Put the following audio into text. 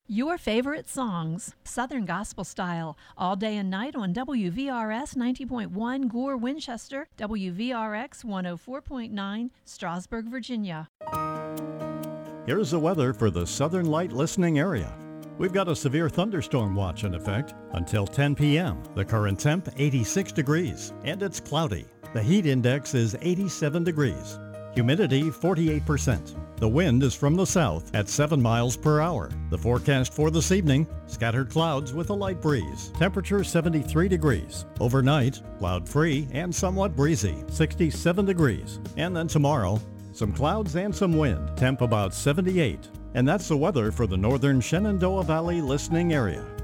Your favorite songs, Southern Gospel Style, all day and night on WVRS 90.1 Gore, Winchester, WVRX 104.9 Strasburg, Virginia. Here's the weather for the Southern Light listening area. We've got a severe thunderstorm watch in effect until 10 p.m. The current temp 86 degrees and it's cloudy. The heat index is 87 degrees. Humidity 48%. The wind is from the south at 7 miles per hour. The forecast for this evening, scattered clouds with a light breeze. Temperature 73 degrees. Overnight, cloud-free and somewhat breezy, 67 degrees. And then tomorrow, some clouds and some wind. Temp about 78. And that's the weather for the northern Shenandoah Valley listening area.